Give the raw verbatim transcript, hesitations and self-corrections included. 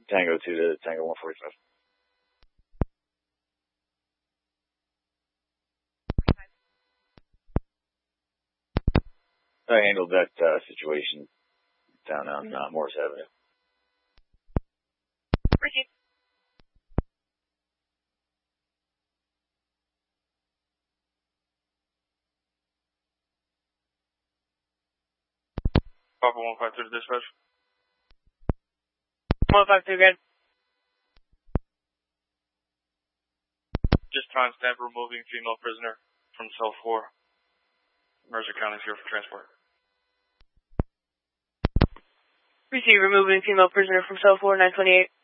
Tango two to Tango one forty-five. I handled that uh, situation down on uh, Morris Avenue. Ricky. Papa one five two to dispatch. one five two again. Just timestamp removing female prisoner from cell four. Mercer County's here for transport. Receive removing female prisoner from cell four, nine twenty-eight.